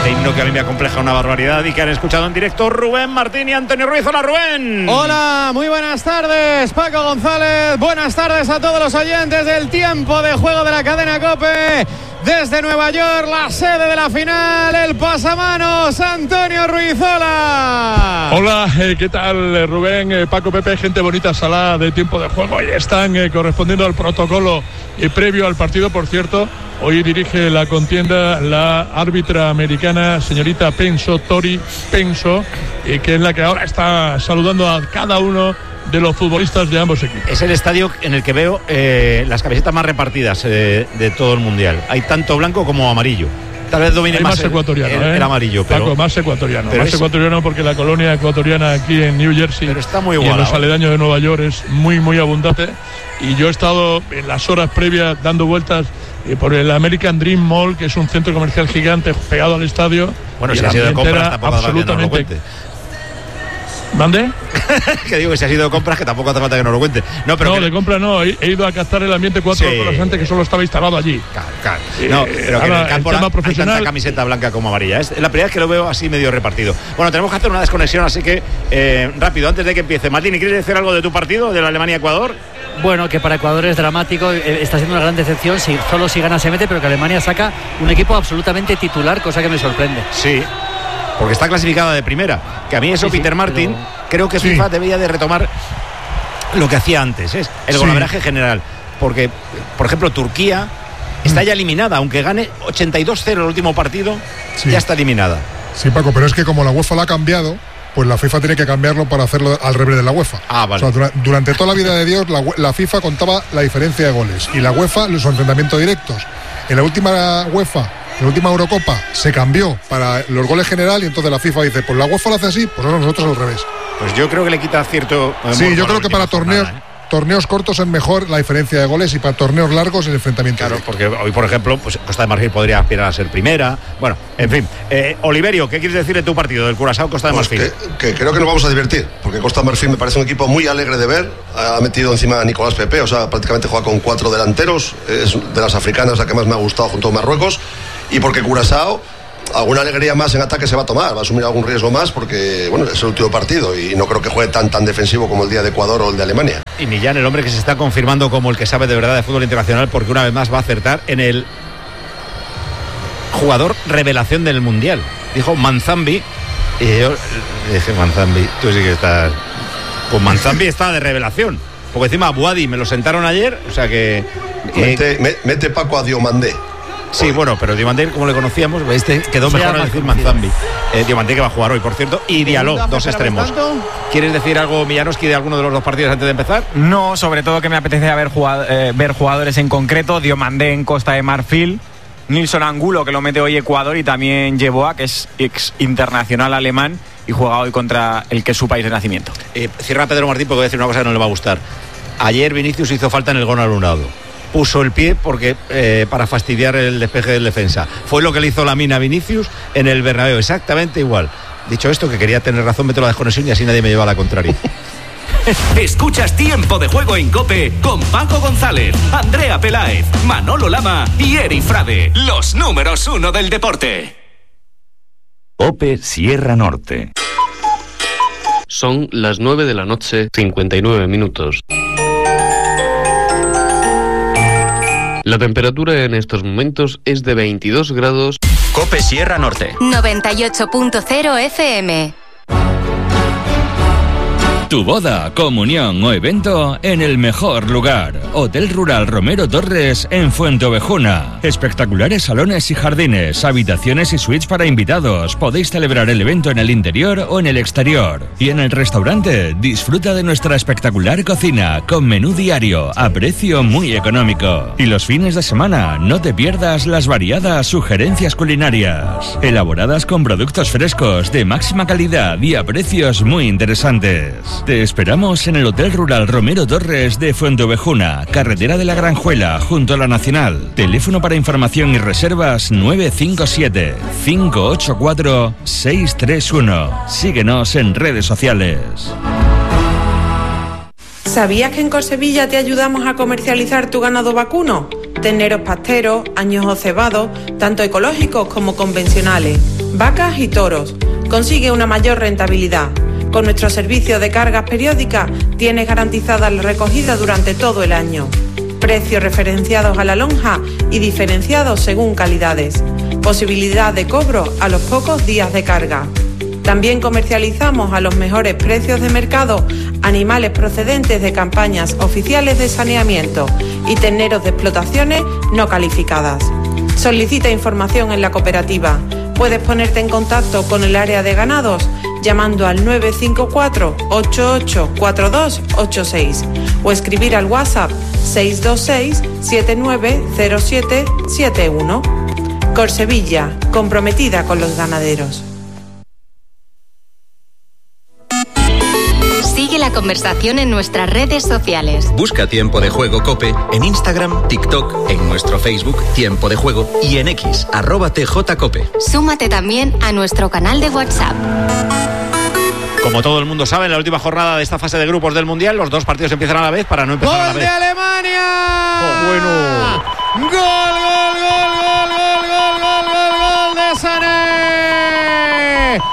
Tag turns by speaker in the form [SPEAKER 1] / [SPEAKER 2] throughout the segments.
[SPEAKER 1] este himno que a mí me acompleja una barbaridad y que han escuchado en directo Rubén Martín y Antonio Ruiz. Hola, Rubén.
[SPEAKER 2] Hola, muy buenas tardes, Paco González. Buenas tardes a todos los oyentes del tiempo de juego de la cadena COPE. Desde Nueva York, la sede de la final, el pasamanos, Antonio Ruiz. Hola.
[SPEAKER 3] Hola, ¿qué tal, Rubén, Paco, Pepe, gente bonita, sala de tiempo de juego? Hoy están correspondiendo al protocolo previo al partido, por cierto. Hoy dirige la contienda la árbitra americana, señorita Tori Penso, que es la que ahora está saludando a cada uno de los futbolistas de ambos equipos.
[SPEAKER 1] Es el estadio en el que veo las camisetas más repartidas de todo el mundial. Hay tanto blanco como amarillo. Tal vez domine más
[SPEAKER 3] ecuatoriano,
[SPEAKER 1] el amarillo, pero
[SPEAKER 3] Paco, más ecuatoriano. Más ecuatoriano porque la colonia ecuatoriana aquí en New Jersey,
[SPEAKER 1] pero está muy
[SPEAKER 3] y en los aledaños de Nueva York es muy, muy abundante. Y yo he estado en las horas previas dando vueltas por el American Dream Mall, que es un centro comercial gigante pegado al estadio.
[SPEAKER 1] Bueno, si ha sido de compras, tampoco absolutamente.
[SPEAKER 3] ¿Mande?
[SPEAKER 1] Que digo que si ha sido de compras, que tampoco hace falta que nos lo cuente.
[SPEAKER 3] No, de compra no, he ido a captar el ambiente 4 horas antes, que solo estaba instalado allí.
[SPEAKER 1] Claro. No, pero que en el campo hay tanta camiseta blanca como amarilla. Es la primera vez que lo veo así medio repartido. Bueno, tenemos que hacer una desconexión, así que rápido, antes de que empiece. Martín, ¿quieres decir algo de tu partido, de la Alemania-Ecuador?
[SPEAKER 4] Bueno, que para Ecuador es dramático, está siendo una gran decepción, solo si gana se mete, pero que Alemania saca un equipo absolutamente titular, cosa que me sorprende.
[SPEAKER 1] Sí, porque está clasificada de primera, que a mí eso, Peter Martin, creo que FIFA debía de retomar lo que hacía antes, es el golaveraje general, porque, por ejemplo, Turquía está ya eliminada, aunque gane 82-0 el último partido, ya está eliminada.
[SPEAKER 5] Sí, Paco, pero es que como la UEFA la ha cambiado, pues la FIFA tiene que cambiarlo para hacerlo al revés de la UEFA.
[SPEAKER 1] Vale.
[SPEAKER 5] O sea, durante toda la vida de Dios, la FIFA contaba la diferencia de goles y la UEFA los enfrentamientos directos. En la última UEFA, en la última Eurocopa, se cambió para los goles general y entonces la FIFA dice, pues la UEFA lo hace así, pues ahora nosotros al revés.
[SPEAKER 1] Pues yo creo que le quita cierto...
[SPEAKER 5] Sí, yo creo que para torneos cortos es mejor la diferencia de goles y para torneos largos el enfrentamiento.
[SPEAKER 1] Claro, porque hoy, por ejemplo, pues Costa de Marfil podría aspirar a ser primera. Bueno, en fin. Oliverio, ¿qué quieres decir de tu partido, del Curazao Costa de Marfil?
[SPEAKER 6] Que creo que nos vamos a divertir, porque Costa de Marfil me parece un equipo muy alegre de ver. Ha metido encima a Nicolás Pepe, o sea, prácticamente juega con 4 delanteros. Es de las africanas la que más me ha gustado junto a Marruecos. Y porque Curazao, alguna alegría más en ataque se va a tomar, va a asumir algún riesgo más porque, bueno, es el último partido y no creo que juegue tan defensivo como el día de Ecuador o el de Alemania.
[SPEAKER 1] Y Millán, el hombre que se está confirmando como el que sabe de verdad de fútbol internacional, porque una vez más va a acertar en el jugador revelación del Mundial. Dijo Manzambi, y yo dije, Manzambi, tú sí que estás... Pues Manzambi está de revelación, porque encima a Buadi me lo sentaron ayer, o sea que...
[SPEAKER 6] Mete Paco a Diomandé.
[SPEAKER 1] Sí, bueno, pero Diomandé, como le conocíamos, quedó mejor al decir Manzambi. Diomandé que va a jugar hoy, por cierto, y Diallo, 2 extremos. ¿Quieres decir algo, Millanoski, de alguno de los 2 partidos antes de empezar?
[SPEAKER 7] No, sobre todo que me apetece ver jugadores en concreto. Diomandé en Costa de Marfil, Nilson Angulo, que lo mete hoy Ecuador, y también Yeboah, que es ex internacional alemán y juega hoy contra el que es su país de nacimiento.
[SPEAKER 1] Cierra Pedro Martín, porque voy a decir una cosa que no le va a gustar. Ayer Vinicius hizo falta en el gol anulado. Puso el pie porque para fastidiar el despeje del defensa. Fue lo que le hizo Lamine a Vinicius en el Bernabéu, exactamente igual. Dicho esto, que quería tener razón, meto la desconexión y así nadie me lleva a la contraria.
[SPEAKER 8] Escuchas Tiempo de Juego en COPE con Paco González, Andrea Peláez, Manolo Lama y Eri Frade, los números 1 del deporte.
[SPEAKER 9] COPE Sierra Norte.
[SPEAKER 10] Son las 9 de la noche, 59 minutos. La temperatura en estos momentos es de 22 grados.
[SPEAKER 9] COPE Sierra Norte.
[SPEAKER 11] 98.0 FM.
[SPEAKER 12] Tu boda, comunión o evento en el mejor lugar. Hotel Rural Romero Torres en Fuenteovejuna. Espectaculares salones y jardines, habitaciones y suites para invitados. Podéis celebrar el evento en el interior o en el exterior. Y en el restaurante, disfruta de nuestra espectacular cocina con menú diario a precio muy económico. Y los fines de semana, no te pierdas las variadas sugerencias culinarias, elaboradas con productos frescos de máxima calidad y a precios muy interesantes. Te esperamos en el Hotel Rural Romero Torres de Fuenteovejuna, carretera de la Granjuela, junto a la Nacional. Teléfono para información y reservas 957-584-631. Síguenos en redes sociales.
[SPEAKER 13] ¿Sabías que en Cosevilla te ayudamos a comercializar tu ganado vacuno? Terneros pasteros, añojos cebados, tanto ecológicos como convencionales. vacas y toros. Consigue una mayor rentabilidad. Con nuestro servicio de cargas periódicas tienes garantizada la recogida durante todo el año. Precios referenciados a la lonja y diferenciados según calidades. Posibilidad de cobro a los pocos días de carga. También comercializamos a los mejores precios de mercado animales procedentes de campañas oficiales de saneamiento y terneros de explotaciones no calificadas. Solicita información en la cooperativa. Puedes ponerte en contacto con el área de ganados llamando al 954 884286 o escribir al WhatsApp 626 790771. Corsevilla, comprometida con los ganaderos.
[SPEAKER 11] Sigue la conversación en nuestras redes sociales.
[SPEAKER 14] Busca Tiempo de Juego COPE en Instagram, TikTok, en nuestro Facebook Tiempo de Juego y en X, @TJCOPE.
[SPEAKER 11] Súmate también a nuestro canal de WhatsApp.
[SPEAKER 1] Como todo el mundo sabe, en la última jornada de esta fase de grupos del Mundial, los dos partidos empiezan a la vez para no empezar a la vez.
[SPEAKER 2] ¡Gol de Alemania!
[SPEAKER 1] Bueno.
[SPEAKER 2] ¡Gol de Sané!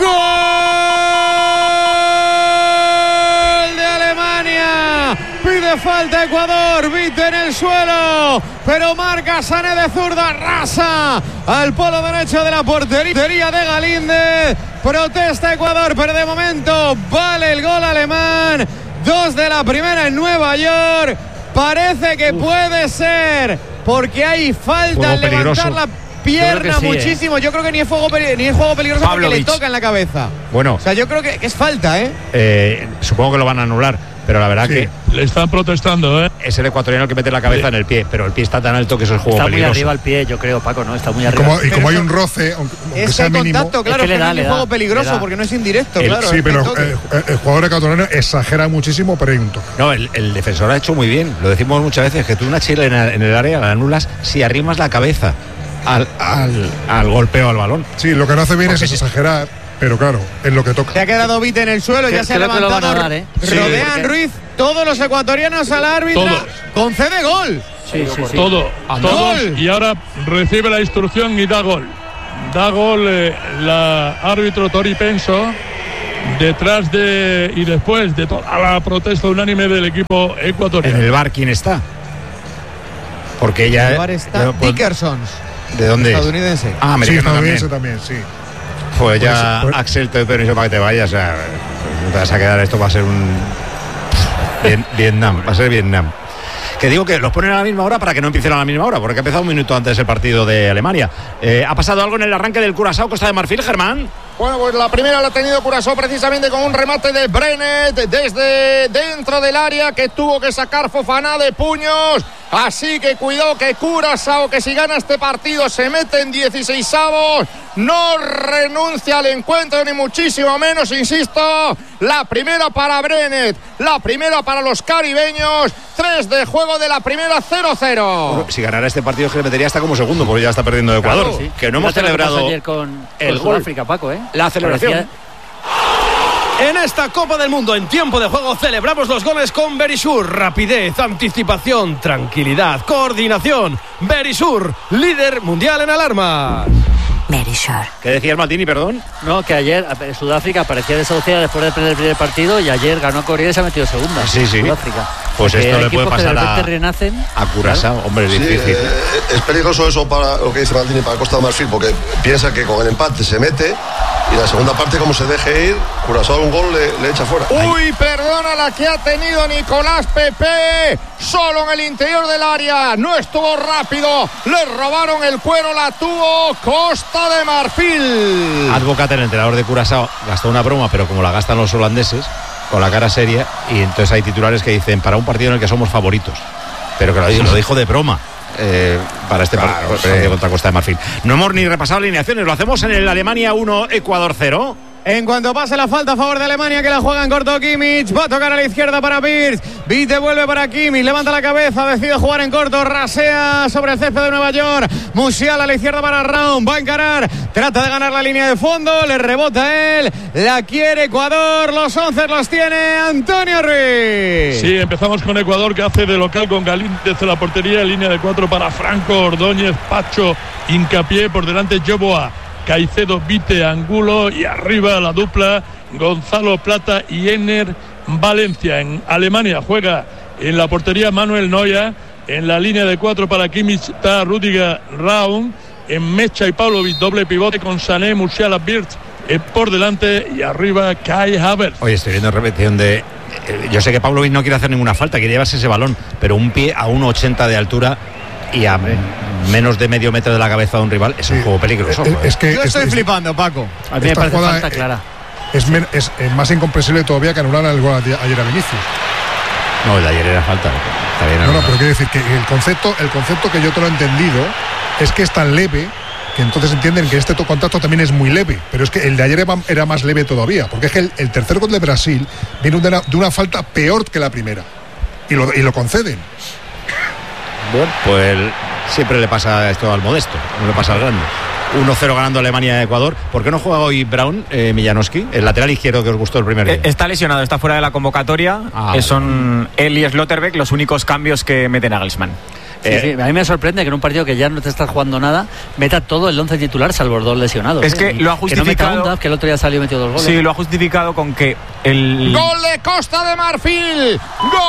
[SPEAKER 2] ¡Gol de Alemania! Pide falta Ecuador, Vite en el suelo, pero marca Sané de zurda, arrasa al polo derecho de la portería de Galíndez. Protesta Ecuador, pero de momento vale el gol alemán. 2 de la primera en Nueva York. Parece que puede ser, porque hay falta al levantar la pierna
[SPEAKER 1] sí,
[SPEAKER 2] muchísimo. Yo creo que ni es juego peligroso
[SPEAKER 1] Pavlovich.
[SPEAKER 2] porque le toca en la cabeza.
[SPEAKER 1] Bueno.
[SPEAKER 2] O sea, yo creo que es falta,
[SPEAKER 1] supongo que lo van a anular, pero la verdad que
[SPEAKER 3] le están protestando,
[SPEAKER 1] es el ecuatoriano el que mete la cabeza en el pie, pero el pie está tan alto que eso es juego
[SPEAKER 4] está
[SPEAKER 1] peligroso.
[SPEAKER 4] Está muy arriba el pie, yo creo, Paco, ¿no? Está muy arriba.
[SPEAKER 5] Y como hay un roce, aunque sea
[SPEAKER 2] el
[SPEAKER 5] mínimo.
[SPEAKER 2] contacto, claro,
[SPEAKER 4] es que
[SPEAKER 2] no es juego peligroso porque no es indirecto, claro.
[SPEAKER 5] Sí, pero el jugador ecuatoriano exagera muchísimo, pero hay un toque.
[SPEAKER 1] No, el defensor ha hecho muy bien, lo decimos muchas veces, que tú una chilena en el área la anulas si arrimas la cabeza al golpeo al balón.
[SPEAKER 5] Sí, lo que no hace bien es exagerar, pero claro, es lo que toca.
[SPEAKER 2] Se ha quedado Vite en el suelo, ya se ha levantado. Rodean Ruiz, todos los ecuatorianos al árbitro. Concede gol.
[SPEAKER 4] Sí.
[SPEAKER 3] Todos. Y ahora recibe la instrucción y da gol. Da gol la árbitro Tori Penso, detrás de y después de toda la protesta unánime del equipo ecuatoriano.
[SPEAKER 1] En el bar, ¿quién está? Porque ella.
[SPEAKER 2] En el bar está Dickerson.
[SPEAKER 1] ¿De dónde?
[SPEAKER 2] Estadounidense.
[SPEAKER 1] Americano
[SPEAKER 5] también, sí.
[SPEAKER 1] Pues ya Axel te doy permiso para que te vayas. O sea, no te vas a quedar. Esto va a ser un Vietnam. Va a ser Vietnam. Que digo que los ponen a la misma hora para que no empiecen a la misma hora, porque ha empezado un minuto antes el partido de Alemania. ¿Ha pasado algo en el arranque del Curazao Costa de Marfil, Germán?
[SPEAKER 15] Bueno, pues la primera la ha tenido Curazao precisamente con un remate de Brenet desde dentro del área que tuvo que sacar Fofana de puños. Así que cuidado que Curazao, que si gana este partido se mete en 16avos, no renuncia al encuentro ni muchísimo menos, insisto. La primera para Brenet, la primera para los caribeños, 3 de juego de la primera, 0-0.
[SPEAKER 1] Bueno, si ganara este partido, que le metería hasta como segundo, porque ya está perdiendo Ecuador. Claro, sí. Que no hemos celebrado
[SPEAKER 4] ayer con
[SPEAKER 1] el
[SPEAKER 4] gol. Sudáfrica, Paco,
[SPEAKER 1] la celebración.
[SPEAKER 16] En esta Copa del Mundo, en tiempo de juego, celebramos los goles con Verisur. Rapidez, anticipación, tranquilidad, coordinación. Verisur, líder mundial en alarma.
[SPEAKER 11] Verisur.
[SPEAKER 1] ¿Qué decías, Maldini, perdón?
[SPEAKER 4] No, que ayer Sudáfrica parecía desahuciada después de perder el primer partido y ayer ganó Corea y se ha metido segunda.
[SPEAKER 1] Sí.
[SPEAKER 4] Sudáfrica.
[SPEAKER 1] Pues
[SPEAKER 4] porque
[SPEAKER 1] esto le puede pasar
[SPEAKER 4] a
[SPEAKER 1] Curazao. Claro. Hombre, es difícil.
[SPEAKER 6] Es peligroso eso para lo que dice Maldini, para Costa de Marfil, porque piensa que con el empate se mete y la segunda parte, como se deje ir, Curazao un gol le echa fuera.
[SPEAKER 15] Uy, perdona la que ha tenido Nicolás Pepe, solo en el interior del área, no estuvo rápido, le robaron el cuero, la tuvo Costa de Marfil.
[SPEAKER 1] Advocat, el entrenador de Curazao, gastó una broma, pero como la gastan los holandeses, con la cara seria, y entonces hay titulares que dicen para un partido en el que somos favoritos, pero que lo dijo de broma. Para este partido contra Costa de Marfil. No hemos ni repasado alineaciones, lo hacemos en el Alemania 1, Ecuador 0.
[SPEAKER 2] En cuanto pase la falta a favor de Alemania, que la juega en corto Kimmich, va a tocar a la izquierda para Pirtz. Vite vuelve para Kimmich, levanta la cabeza, decide jugar en corto, rasea sobre el césped de Nueva York. Musiala a la izquierda para Raum, va a encarar, trata de ganar la línea de fondo, le rebota él, la quiere Ecuador, los 11 los tiene Antonio Ruiz.
[SPEAKER 3] Sí, empezamos con Ecuador, que hace de local con Galíndez en la portería, línea de 4 para Franco, Ordóñez, Pacho, Hincapié, por delante Joboa, Caicedo, Vite, Angulo y arriba la dupla Gonzalo Plata y Ener Valencia. En Alemania juega en la portería Manuel Neuer, en la línea de 4 para Kimmich está Rüdiger Raum, en Mecha y Pavlovic doble pivote con Sané, Musiala, Birch por delante y arriba Kai Havertz.
[SPEAKER 1] Oye, estoy viendo repetición de... yo sé que Pavlovic no quiere hacer ninguna falta, quiere llevarse ese balón, pero un pie a 1,80 de altura y a menos de medio metro de la cabeza de un rival es un juego peligroso.
[SPEAKER 2] Es que yo estoy flipando, Paco.
[SPEAKER 4] A mí me parece falta clara.
[SPEAKER 5] Es más incomprensible todavía que anularan el gol ayer a Vinicius.
[SPEAKER 1] No, el de ayer era falta. Está bien,
[SPEAKER 5] no, pero quiero decir que el concepto que yo te lo he entendido es que es tan leve que entonces entienden que este contacto también es muy leve, pero es que el de ayer era más leve todavía, porque es que el tercer gol de Brasil viene de una falta peor que la primera y lo conceden.
[SPEAKER 1] Bueno, pues siempre le pasa esto al modesto, no le pasa al grande. 1-0 ganando Alemania a Ecuador. ¿Por qué no juega hoy Braun, Millanowski, el lateral izquierdo que os gustó el primer día?
[SPEAKER 7] Está lesionado, está fuera de la convocatoria. Son él y Slotterbeck los únicos cambios que mete Nagelsmann.
[SPEAKER 4] Sí, a mí me sorprende que en un partido que ya no te estás jugando nada meta todo el 11 titular salvo los dos lesionados.
[SPEAKER 7] Es que lo ha justificado.
[SPEAKER 4] Que el otro día salió y metió 2 goles.
[SPEAKER 7] Sí, lo ha justificado con que el
[SPEAKER 15] gol de Costa de Marfil. ¡Gol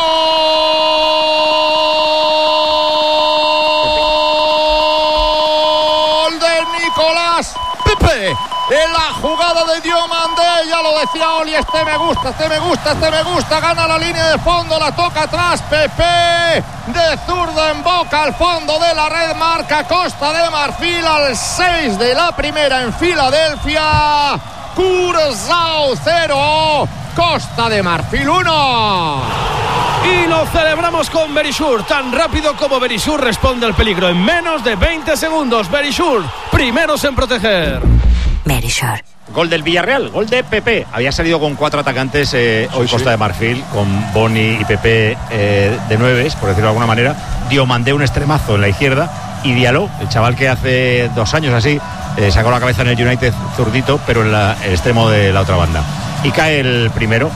[SPEAKER 15] de Nicolás Pepe! En la jugada de Diomandé, ya lo decía Oli, este me gusta, gana la línea de fondo, la toca atrás, Pepe, de zurda en boca, al fondo de la red, marca Costa de Marfil al 6 de la primera en Filadelfia, Curazao 0, Costa de Marfil 1.
[SPEAKER 16] Y lo celebramos con Verisur, tan rápido como Verisur responde al peligro en menos de 20 segundos. Verisur, primeros en proteger.
[SPEAKER 11] Verisur.
[SPEAKER 1] Gol del Villarreal, gol de Pepe. Había salido con 4 atacantes hoy Costa de Marfil, con Boni y Pepe de 9, por decirlo de alguna manera. Diomandé un extremazo en la izquierda y Diallo, el chaval que hace 2 años así sacó la cabeza en el United zurdito, pero en el extremo de la otra banda. Y cae el primero.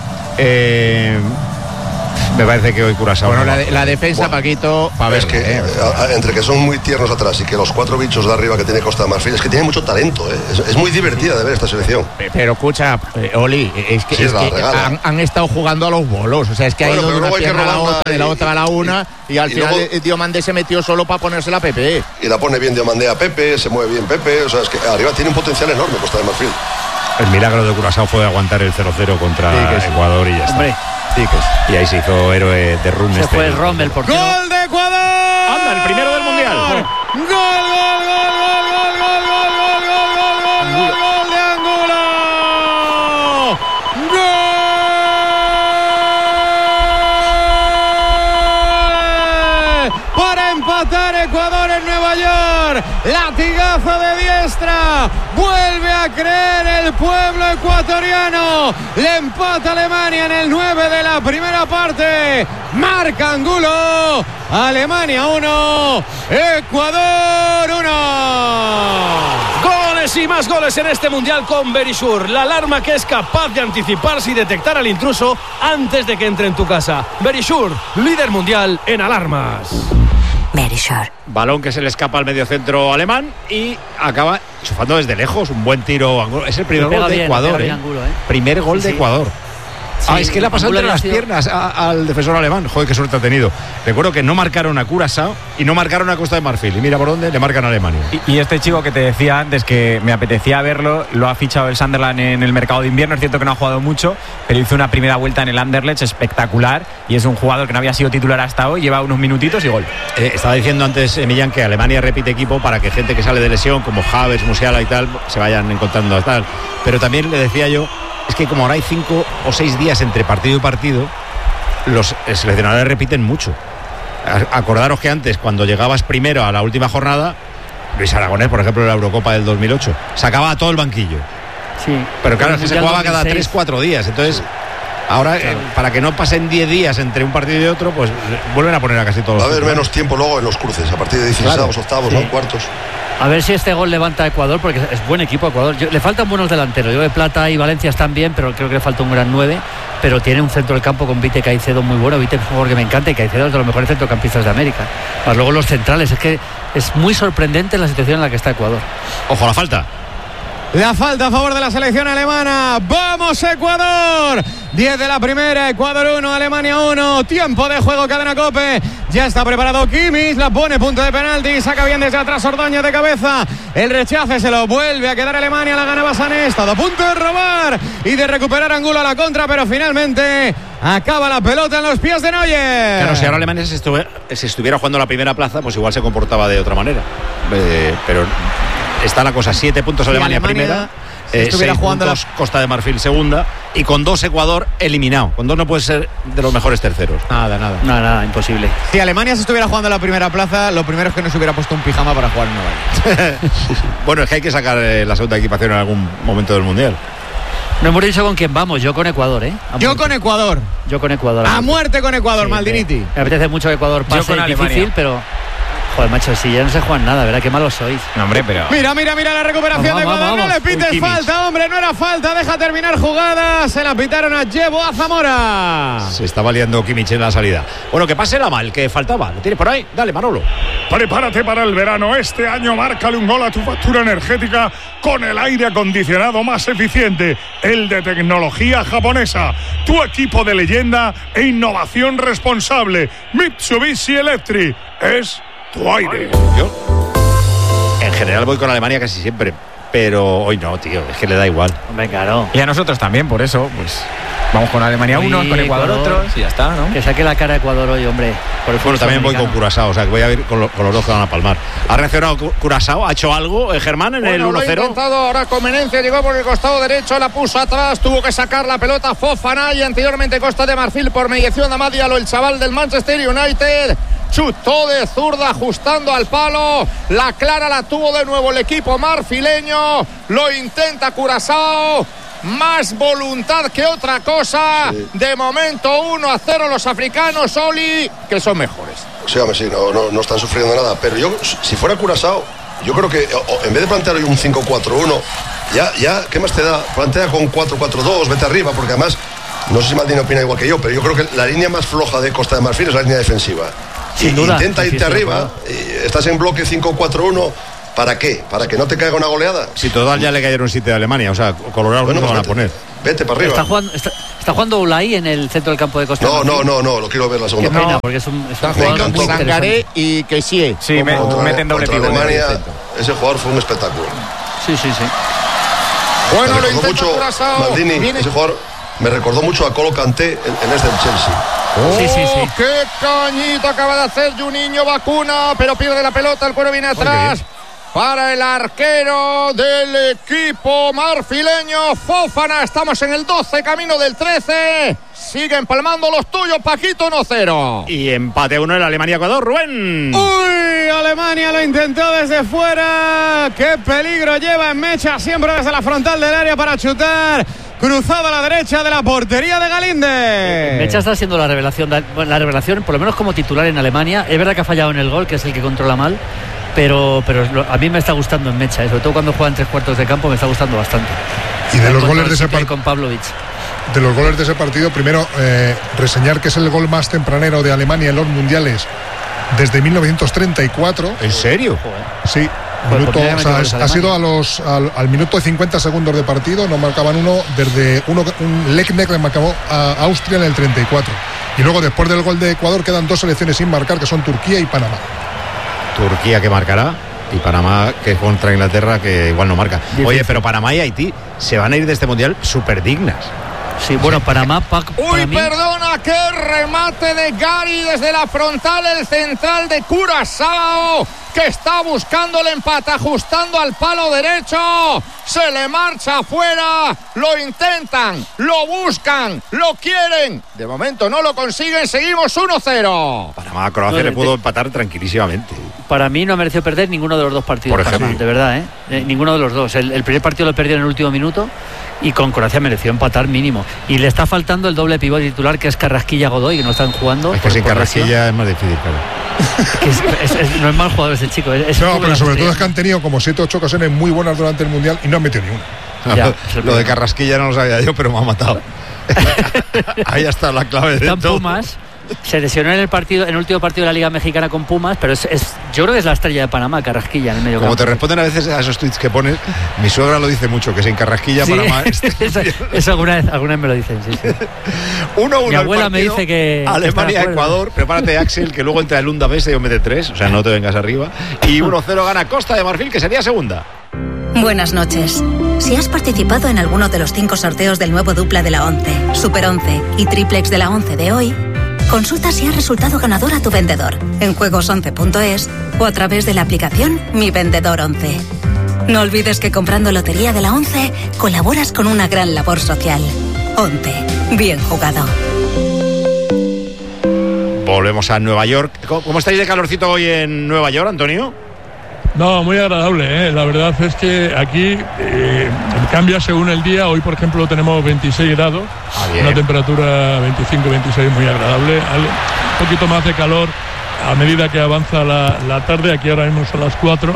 [SPEAKER 1] Me parece que hoy Curazao.
[SPEAKER 15] Bueno, la defensa, Paquito, para ver.
[SPEAKER 6] Es que entre que son muy tiernos atrás y que los 4 bichos de arriba que tiene Costa de Marfil, es que tiene mucho talento, es muy divertida de ver esta selección.
[SPEAKER 15] Pero escucha, Oli, es que han estado jugando a los bolos, o sea, es que ha ido de una pierna a la otra, de la otra a la una, y al final luego, Diomandé se metió solo para ponérsela a Pepe.
[SPEAKER 6] Y la pone bien Diomandé a Pepe, se mueve bien Pepe, o sea, es que arriba tiene un potencial enorme Costa de Marfil.
[SPEAKER 1] El milagro de Curazao fue aguantar el 0-0 contra Ecuador y ya está.
[SPEAKER 4] Hombre.
[SPEAKER 1] Sí, y ahí se hizo héroe de Run.
[SPEAKER 4] Se fue el Rommel, por
[SPEAKER 2] ¡Gol de Ecuador!
[SPEAKER 1] ¡Anda, el primero del Mundial!
[SPEAKER 2] ¡Gol de Angulo! ¡Gol! Para empatar Ecuador en Nueva York. Latigazo de diestra. Vuelve a creer el pueblo ecuatoriano. Le empata Alemania en el 9 de la primera parte. Marca Angulo. Alemania 1, Ecuador 1.
[SPEAKER 16] Goles y más goles en este mundial con Verisur. La alarma que es capaz de anticiparse y detectar al intruso antes de que entre en tu casa. Verisur, líder mundial en alarmas.
[SPEAKER 11] Verisur.
[SPEAKER 1] Balón que se le escapa al mediocentro alemán y acaba chufando desde lejos. Un buen tiro. Es el primer gol de Ecuador. Primer gol de Ecuador. Sí, es que le ha pasado entre las piernas al defensor alemán. Joder, qué suerte ha tenido. Recuerdo que no marcaron a Curazao y no marcaron a Costa de Marfil. Y mira por dónde le marcan a Alemania.
[SPEAKER 7] Y este chico que te decía antes que me apetecía verlo, lo ha fichado el Sunderland en el mercado de invierno. Es cierto que no ha jugado mucho, pero hizo una primera vuelta en el Anderlecht espectacular. Y es un jugador que no había sido titular hasta hoy. Lleva unos minutitos y gol.
[SPEAKER 1] Estaba diciendo antes, Millán, que Alemania repite equipo para que gente que sale de lesión, como Havertz, Musiala y tal, se vayan encontrando tal. Pero también le decía yo, es que como ahora hay 5 o 6 días entre partido y partido, los seleccionadores repiten mucho. Acordaros que antes, cuando llegabas primero a la última jornada, Luis Aragonés, por ejemplo, en la Eurocopa del 2008, sacaba a todo el banquillo.
[SPEAKER 4] Sí.
[SPEAKER 1] Pero claro, es que se jugaba cada 3-4 días. Entonces, ahora, para que no pasen 10 días entre un partido y otro, pues vuelven a poner a casi todos.
[SPEAKER 6] Va a haber menos tiempo luego en los cruces, a partir de 16, octavos, ¿no? Cuartos.
[SPEAKER 4] A ver si este gol levanta a Ecuador, porque es buen equipo Ecuador. Le faltan buenos delanteros. Yo de Plata y Valencia están bien, pero creo que le falta un gran 9. Pero tiene un centro del campo con Vite Caicedo muy bueno. Vite es un jugador que me encanta y Caicedo es de los mejores centrocampistas de América. Más luego los centrales. Es que es muy sorprendente la situación en la que está Ecuador.
[SPEAKER 1] Ojo a la falta.
[SPEAKER 2] la falta a favor de la selección alemana. ¡Vamos, Ecuador! 10 de la primera, Ecuador 1, Alemania 1. Tiempo de juego, Cadena COPE. Ya está preparado Kimmich, la pone punto de penalti. Saca bien desde atrás Ordóñez de cabeza. El rechace se lo vuelve a quedar Alemania. La ganaba Sané. Estado a punto de robar y de recuperar Angulo a la contra, pero finalmente acaba la pelota en los pies de Neuer.
[SPEAKER 1] Claro, si ahora Alemania se estuviera jugando la primera plaza, pues igual se comportaba de otra manera. Pero está la cosa, 7 puntos Alemania primera. Estuviera jugando puntos Costa de Marfil segunda y con 2 Ecuador eliminado. Con 2 no puede ser de los mejores terceros.
[SPEAKER 2] Nada, imposible. Si Alemania se estuviera jugando la primera plaza, lo primero es que no se hubiera puesto un pijama para jugar en Nueva York.
[SPEAKER 1] Bueno, es que hay que sacar la segunda equipación en algún momento del Mundial.
[SPEAKER 4] No hemos dicho con quién vamos. Yo con Ecuador,
[SPEAKER 2] Yo con Ecuador.
[SPEAKER 4] A
[SPEAKER 2] muerte con Ecuador, sí, Maldiniti.
[SPEAKER 4] Me apetece mucho que Ecuador pase.
[SPEAKER 7] Yo con
[SPEAKER 4] difícil,
[SPEAKER 7] Alemania.
[SPEAKER 4] pero... Joder, macho, si ya no se juegan nada, ¿verdad? Qué malos sois.
[SPEAKER 7] No, hombre, pero...
[SPEAKER 2] Mira la recuperación de Ecuador. No le pites falta, hombre, no era falta. Deja terminar jugada. Se la pitaron a Yeboah Zamora.
[SPEAKER 1] Se estaba liando Kimmich en la salida. Bueno, que pase la mal, que faltaba. ¿Lo tienes por ahí? Dale, Manolo.
[SPEAKER 17] Prepárate para el verano. Este año márcale un gol a tu factura energética con el aire acondicionado más eficiente, el de tecnología japonesa. Tu equipo de leyenda e innovación responsable. Mitsubishi Electric es tu aire.
[SPEAKER 1] Yo en general voy con Alemania casi siempre, pero hoy no, tío, es que le da igual.
[SPEAKER 4] Hombre, claro.
[SPEAKER 7] Y a nosotros también, por eso, pues vamos con Alemania unos, con Ecuador otros y ya está, ¿no?
[SPEAKER 4] Que saque la cara a Ecuador hoy, hombre.
[SPEAKER 1] Bueno, también voy con Curazao, o sea que voy a ir con los dos que van a palmar. ¿Ha reaccionado Curazao? ¿Ha hecho algo Germán en el 1-0?
[SPEAKER 15] Lo ha intentado, ahora Comenencia llegó por el costado derecho, la puso atrás, tuvo que sacar la pelota Fofana y anteriormente Costa de Marfil por mediación de Amad Diallo, el chaval del Manchester United. Chutó de zurda ajustando al palo. La clara la tuvo de nuevo el equipo marfileño. Lo intenta Curazao. Más voluntad que otra cosa. Sí. De momento 1-0 los africanos, Oli, que son mejores.
[SPEAKER 6] Sí, hombre, sí, no están sufriendo nada. Pero yo, si fuera Curazao, yo creo que en vez de plantear hoy un 5-4-1, ya, ¿qué más te da? Plantea con 4-4-2, vete arriba, porque además, no sé si Maldini opina igual que yo, pero yo creo que la línea más floja de Costa de Marfil es la línea defensiva.
[SPEAKER 4] Sin duda.
[SPEAKER 6] Intenta irte arriba, y estás en bloque 5-4-1. ¿Para qué? ¿Para que no te caiga una goleada?
[SPEAKER 1] Si total ya le cayeron 7 de Alemania, o sea, Colorado no van a poner.
[SPEAKER 6] Vete para arriba.
[SPEAKER 4] ¿Está jugando Ulay en el centro del campo de Costa?
[SPEAKER 6] No, lo quiero ver la segunda
[SPEAKER 4] parte. No, porque es un
[SPEAKER 15] jugador muy Sangaré y que sí.
[SPEAKER 7] Sí, meten doble pivote.
[SPEAKER 6] Alemania, ese jugador fue un espectáculo.
[SPEAKER 4] Sí.
[SPEAKER 15] Bueno, lo intenta Curazao.
[SPEAKER 6] Maldini, ese jugador me recordó mucho a Colo Kanté en este del Chelsea.
[SPEAKER 15] Sí. ¡Qué cañita acaba de hacer Juninho Vacuna! Pero pierde la pelota, el cuero viene atrás. Para el arquero del equipo marfileño, Fofana. Estamos en el 12, camino del 13. Siguen palmando los tuyos, Paquito, 1-0.
[SPEAKER 1] Y empate 1 en Alemania-Ecuador, Rubén.
[SPEAKER 2] ¡Uy! Alemania lo intentó desde fuera. ¡Qué peligro lleva en Mecha! Siempre desde la frontal del área para chutar. Cruzado a la derecha de la portería de Galinde.
[SPEAKER 4] Mecha está siendo la revelación, por lo menos como titular en Alemania. Es verdad que ha fallado en el gol, que es el que controla mal. Pero a mí me está gustando en Mecha, sobre todo cuando juega en 3/4 de campo, me está gustando bastante.
[SPEAKER 5] Y de los goles de ese partido,
[SPEAKER 4] con Pavlovic.
[SPEAKER 5] De los goles de ese partido, primero reseñar que es el gol más tempranero de Alemania en los mundiales desde 1934.
[SPEAKER 1] ¿En serio?
[SPEAKER 5] Sí. Ha sido al minuto y 50 segundos de partido, no marcaban uno desde un Lechner que marcó a Austria en el 34. Y luego después del gol de Ecuador quedan 2 selecciones sin marcar, que son Turquía y Panamá.
[SPEAKER 1] Turquía que marcará y Panamá que contra Inglaterra que igual no marca. Difícil. Oye, pero Panamá y Haití se van a ir de este mundial súper dignas.
[SPEAKER 4] Sí, bueno, Panamá...
[SPEAKER 15] Perdona, qué remate de Gary desde la frontal, el central de Curazao, que está buscando el empate, ajustando al palo derecho. Se le marcha afuera, lo intentan, lo buscan, lo quieren. De momento no lo consiguen, seguimos 1-0.
[SPEAKER 1] Panamá a Croacia le pudo empatar tranquilísimamente.
[SPEAKER 4] Para mí no mereció perder ninguno de los dos partidos.
[SPEAKER 1] Por ejemplo.
[SPEAKER 4] De verdad, ninguno de los dos. El primer partido lo perdió en el último minuto y con Croacia mereció empatar mínimo. Y le está faltando el doble pivote titular, que es Carrasquilla-Godoy, que no están jugando.
[SPEAKER 1] Es que sin Carrasquilla es más difícil, claro.
[SPEAKER 4] No es mal jugador ese chico.
[SPEAKER 5] No, pero sobre todo es que han tenido como 7 o 8 ocasiones muy buenas durante el Mundial y no han metido ni una.
[SPEAKER 1] Ya, lo de Carrasquilla no lo sabía yo, pero me ha matado. Ahí está la clave de
[SPEAKER 4] están
[SPEAKER 1] todo.
[SPEAKER 4] Pumas, Se lesionó en el último partido de la Liga Mexicana con Pumas, pero yo creo que es la estrella de Panamá, Carrasquilla, en el medio
[SPEAKER 1] Como
[SPEAKER 4] campo.
[SPEAKER 1] te responden a veces a esos tweets que pones, mi suegra lo dice mucho, que sin Carrasquilla Panamá...
[SPEAKER 4] Eso alguna vez me lo dicen, sí.
[SPEAKER 1] 1-1
[SPEAKER 4] mi abuela me dice que...
[SPEAKER 1] Alemania-Ecuador, prepárate Axel, que luego entra el Lunda Bese y mete 3, o sea, no te vengas arriba. Y 1-0 gana Costa de Marfil, que sería segunda.
[SPEAKER 18] Buenas noches. Si has participado en alguno de los 5 sorteos del nuevo dupla de la 11, Super 11 y Triplex de la 11 de hoy, consulta si has resultado ganador a tu vendedor en juegos11.es o a través de la aplicación Mi Vendedor 11. No olvides que comprando Lotería de la 11 colaboras con una gran labor social. 11. Bien jugado.
[SPEAKER 1] Volvemos a Nueva York. ¿Cómo estáis de calorcito hoy en Nueva York, Antonio?
[SPEAKER 3] No, muy agradable, ¿eh? La verdad es que aquí cambia según el día. Hoy, por ejemplo, tenemos 26 grados, una temperatura 25-26 muy agradable. Un poquito más de calor a medida que avanza la tarde. Aquí ahora mismo son las 4,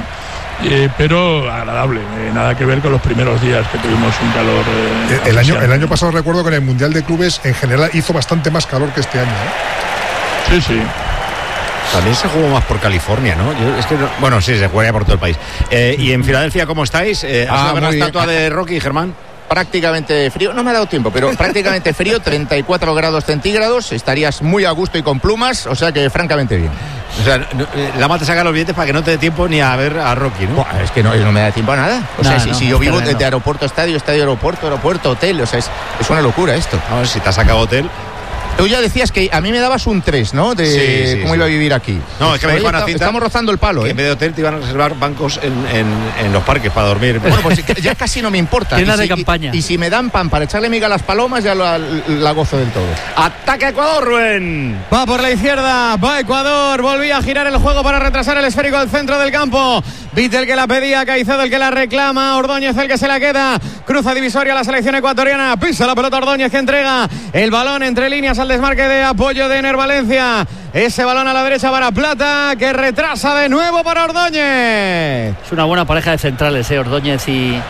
[SPEAKER 3] pero agradable. Nada que ver con los primeros días que tuvimos un calor.
[SPEAKER 5] El año pasado recuerdo que en el Mundial de Clubes en general hizo bastante más calor que este año, ¿eh?
[SPEAKER 3] Sí, sí.
[SPEAKER 1] También se jugó más por California, ¿no? Bueno, sí, se juega por todo el país. Y en Filadelfia, ¿cómo estáis? ¿Has ido a ver la estatua de Rocky, Germán?
[SPEAKER 15] Prácticamente frío, no me ha dado tiempo, pero prácticamente frío, 34 grados centígrados, estarías muy a gusto y con plumas, o sea que francamente bien.
[SPEAKER 1] O sea, Lama te saca los billetes para que no te dé tiempo ni a ver a Rocky, ¿no?
[SPEAKER 15] Buah, es que no me da tiempo a nada. O sea, si yo vivo de aeropuerto a estadio, estadio a aeropuerto, aeropuerto, hotel, o sea, es una locura esto.
[SPEAKER 1] A ver, si te has sacado hotel...
[SPEAKER 15] Tú ya decías que a mí me dabas un 3, ¿no? De cómo iba a vivir aquí.
[SPEAKER 1] No, es que me dijo Ana Cinta,
[SPEAKER 15] estamos rozando el palo,
[SPEAKER 1] que en vez de hotel te iban a reservar bancos en los parques para dormir.
[SPEAKER 15] Bueno, pues ya casi no me importa.
[SPEAKER 4] Tienda de campaña.
[SPEAKER 15] Y si me dan pan para echarle miga a las palomas, ya la gozo del todo.
[SPEAKER 1] ¡Ataque a Ecuador, Rubén!
[SPEAKER 2] Va por la izquierda, va Ecuador, volvía a girar el juego para retrasar el esférico al centro del campo. Vittel que la pedía, Caicedo el que la reclama, Ordóñez el que se la queda, cruza divisoria la selección ecuatoriana, pisa la pelota Ordóñez que entrega el balón entre líneas al desmarque de apoyo de Ener Valencia. Ese balón a la derecha para Plata, que retrasa de nuevo para Ordóñez.
[SPEAKER 4] Es una buena pareja de centrales, Ordóñez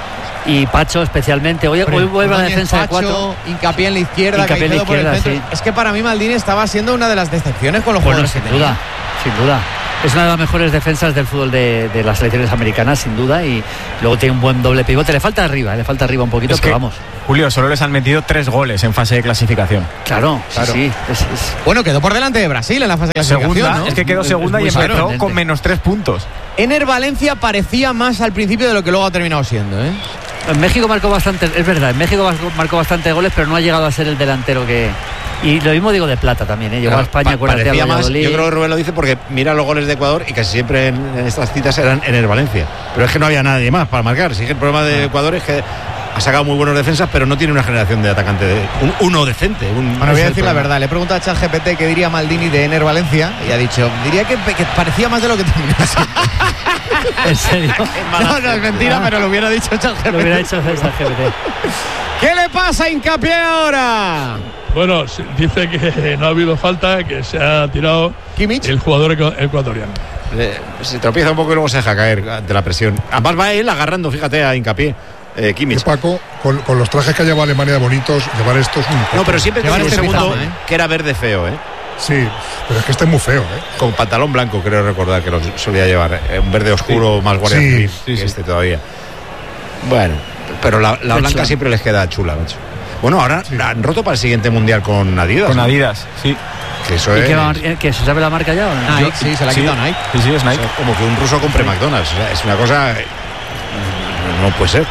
[SPEAKER 4] y Pacho especialmente. Hoy vuelve a la defensa de 4.
[SPEAKER 2] Hincapié en la izquierda, Caicedo por el centro. Sí. Es que para mí Maldini estaba siendo una de las decepciones con los jugadores.
[SPEAKER 4] Sin duda. Es una de las mejores defensas del fútbol de las selecciones americanas, sin duda, y luego tiene un buen doble pivote. Le falta arriba un poquito, pero vamos.
[SPEAKER 7] Julio, solo les han metido 3 goles en fase de clasificación.
[SPEAKER 4] Claro. Sí.
[SPEAKER 2] Bueno, quedó por delante de Brasil en la fase de clasificación,
[SPEAKER 7] segunda,
[SPEAKER 2] ¿no?
[SPEAKER 7] Es que quedó segunda y empezó con menos 3 puntos.
[SPEAKER 2] Ener Valencia parecía más al principio de lo que luego ha terminado siendo, ¿eh?
[SPEAKER 4] En México marcó bastante, es verdad, marcó bastante goles, pero no ha llegado a ser el delantero que... Y lo mismo digo de Plata también, ¿eh? Llegó a España,
[SPEAKER 1] parecía más. Yo creo que Rubén lo dice porque mira los goles de Ecuador y casi siempre en estas citas eran en el Valencia. Pero es que no había nadie más para marcar. Sí que el problema de Ecuador es que ha sacado muy buenas defensas, pero no tiene una generación de atacante, uno decente.
[SPEAKER 2] Bueno, voy a decir la verdad, le he preguntado a ChatGPT qué diría Maldini de Ener Valencia y ha dicho, diría que parecía más de lo que terminó.
[SPEAKER 4] ¿En serio?
[SPEAKER 2] No, es mentira, pero lo hubiera dicho ChatGPT.
[SPEAKER 4] Lo hubiera dicho ChatGPT.
[SPEAKER 2] ¿Qué le pasa a Hincapié ahora?
[SPEAKER 3] Bueno, dice que no ha habido falta, que se ha tirado
[SPEAKER 2] ¿Kimmich?
[SPEAKER 3] El jugador ecuatoriano.
[SPEAKER 1] Se tropieza un poco y luego se deja caer de la presión. Además va él agarrando, fíjate, a Hincapié. Kimmich.
[SPEAKER 5] Paco, con los trajes que ha llevado Alemania de bonitos, llevar estos un poco.
[SPEAKER 1] No, pero siempre tiene un segundo
[SPEAKER 2] pijama,
[SPEAKER 1] que era verde feo, ¿eh?
[SPEAKER 5] Sí, pero es que este es muy feo,
[SPEAKER 1] Con pantalón blanco, creo recordar que lo solía llevar. Un verde oscuro, más guardia civil que este todavía. Bueno, pero la blanca siempre les queda chula, macho. Bueno, ahora han roto para el siguiente mundial con Adidas.
[SPEAKER 7] Con Adidas, sí.
[SPEAKER 1] Que eso
[SPEAKER 4] ¿Y que se sabe la marca ya o no?
[SPEAKER 2] Nike, sí, se la ha quitado Nike.
[SPEAKER 7] Sí, es Nike.
[SPEAKER 1] O sea, como que un ruso compre McDonald's. O sea, es una cosa... No puede ser.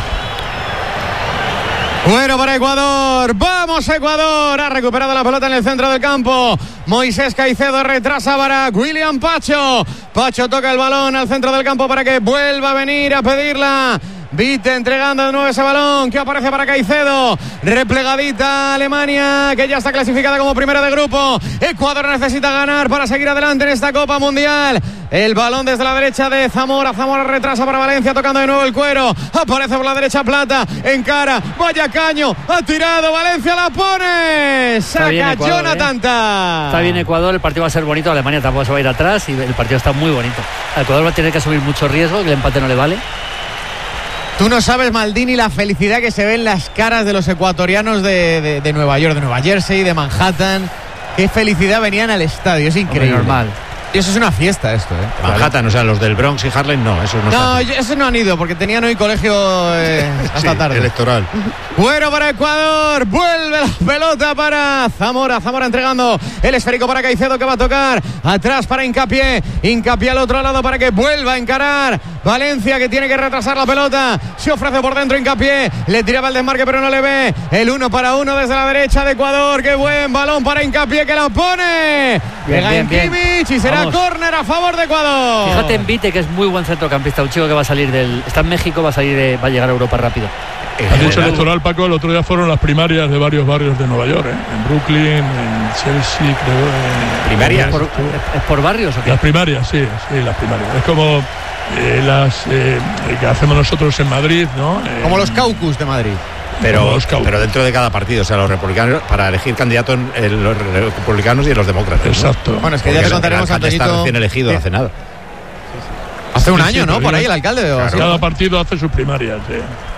[SPEAKER 2] Bueno, para Ecuador, vamos Ecuador, ha recuperado la pelota en el centro del campo, Moisés Caicedo retrasa para William Pacho toca el balón al centro del campo para que vuelva a venir a pedirla, Vite entregando de nuevo ese balón que aparece para Caicedo, replegadita Alemania que ya está clasificada como primera de grupo, Ecuador necesita ganar para seguir adelante en esta Copa Mundial, el balón desde la derecha de Zamora retrasa para Valencia tocando de nuevo el cuero, aparece por la derecha Plata, encara, vaya caño, ha tirado, Valencia la pone, saca Jonathan Tah.
[SPEAKER 4] Está bien Ecuador, el partido va a ser bonito, Alemania tampoco se va a ir atrás y el partido está muy bonito, Ecuador va a tener que asumir mucho riesgo, que el empate no le vale.
[SPEAKER 2] Tú no sabes, Maldini, la felicidad que se ve en las caras de los ecuatorianos de Nueva York, de Nueva Jersey, de Manhattan. qué felicidad venían al estadio, es increíble.
[SPEAKER 4] Normal.
[SPEAKER 2] Y eso es una fiesta esto,
[SPEAKER 1] Manhattan, o sea, los del Bronx y Harlem no, eso no.
[SPEAKER 2] No, esos no han ido porque tenían hoy colegio hasta tarde.
[SPEAKER 1] Electoral.
[SPEAKER 2] Bueno para Ecuador, vuelve la pelota para Zamora entregando el esférico para Caicedo, que va a tocar atrás para Hincapié al otro lado para que vuelva a encarar Valencia, que tiene que retrasar la pelota, se ofrece por dentro Hincapié, le tiraba el desmarque pero no le ve, el 1-1 desde la derecha de Ecuador, qué buen balón para Hincapié, que la pone, pega en Kimmich y será córner a favor de Ecuador.
[SPEAKER 4] Fíjate en Vite, que es muy buen centrocampista, un chico que va a salir está en México, va a llegar a Europa rápido.
[SPEAKER 3] Has dicho electoral, Paco, el otro día fueron las primarias de varios barrios de Nueva York, en Brooklyn, en Chelsea, creo.
[SPEAKER 1] ¿Primarias?
[SPEAKER 4] ¿Es por barrios o qué?
[SPEAKER 3] Las primarias, sí, las primarias. Es como las que hacemos nosotros en Madrid, ¿no?
[SPEAKER 2] Como los caucus de Madrid.
[SPEAKER 1] Pero dentro de cada partido, o sea, los republicanos, para elegir candidatos, los republicanos y los demócratas.
[SPEAKER 3] Exacto.
[SPEAKER 2] ¿No? Bueno, es que ya te contaremos, Antoñito,
[SPEAKER 1] está recién elegido hace nada.
[SPEAKER 2] Hace un año, ¿no? Por ahí el alcalde.
[SPEAKER 3] Claro. Cada partido hace sus primarias, sí.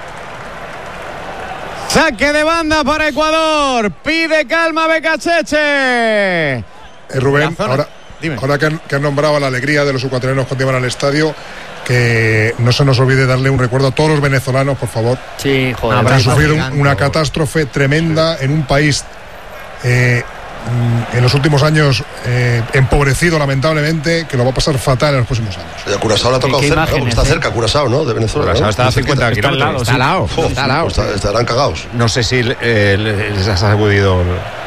[SPEAKER 2] Saque de banda para Ecuador. Pide calma Becacheche.
[SPEAKER 5] Rubén, ahora que han nombrado la alegría de los ecuatorianos cuando iban al estadio, que no se nos olvide darle un recuerdo a todos los venezolanos, por favor.
[SPEAKER 4] Sí, joder.
[SPEAKER 5] Que sufrieron una catástrofe tremenda en un país en los últimos años empobrecido lamentablemente, que lo va a pasar fatal en los próximos años.
[SPEAKER 6] Y a Curazao le ha tocado cerca, ¿no? Está cerca Curazao, ¿no? De Venezuela.
[SPEAKER 1] Curazao está a 50 kilómetros.
[SPEAKER 6] Está al lado. Estarán cagados.
[SPEAKER 1] No sé si les ha sacudido.